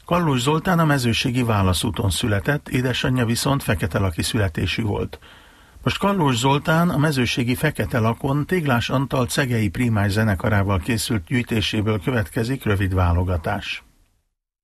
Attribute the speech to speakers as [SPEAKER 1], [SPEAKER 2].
[SPEAKER 1] Kallós Zoltán a Mezőségi Válaszúton született, édesanyja viszont feketelaki születésű volt. Most Kallós Zoltán a Mezőségi Fekete Lakon Téglás Antal Cegei Prímás zenekarával készült gyűjtéséből következik rövid válogatás.